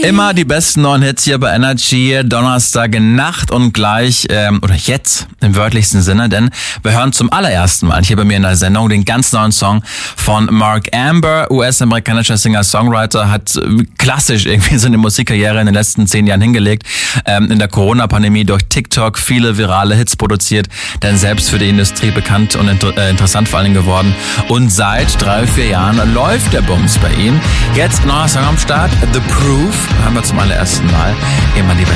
Immer die besten neuen Hits hier bei Energy, Donnerstag Nacht und gleich, oder jetzt im wörtlichsten Sinne, denn wir hören zum allerersten Mal hier bei mir in der Sendung den ganz neuen Song von Mark Amber, US-amerikanischer Singer-Songwriter, hat klassisch irgendwie so eine Musikkarriere in den letzten 10 Jahren hingelegt, in der Corona-Pandemie durch TikTok viele virale Hits produziert, denn selbst für die Industrie bekannt und interessant vor allen Dingen geworden und seit 3-4 Jahren läuft der Bums bei ihm. Jetzt neuer Song am Start, The Proof, haben wir zum allerersten Mal immer die